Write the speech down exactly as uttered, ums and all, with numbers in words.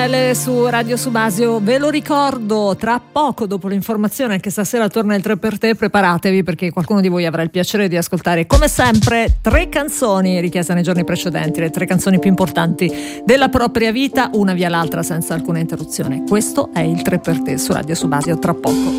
Su Radio Subasio, ve lo ricordo, tra poco dopo l'informazione che stasera torna il tre per te, preparatevi perché qualcuno di voi avrà il piacere di ascoltare come sempre tre canzoni richieste nei giorni precedenti, le tre canzoni più importanti della propria vita, una via l'altra senza alcuna interruzione. Questo è il tre per te su Radio Subasio, tra poco.